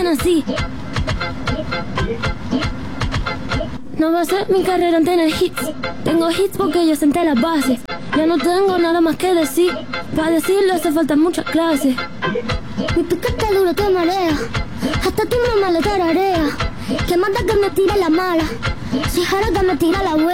que nací. No va a ser mi carrera en tener hits. Tengo hits porque yo senté las bases. Ya no tengo nada más que decir. Para decirlo hace falta muchas clases. Mi piquete duro te marea. Hasta tu mamá le tararea. Que manda que me tire la mala. Si jara que me tira la buena.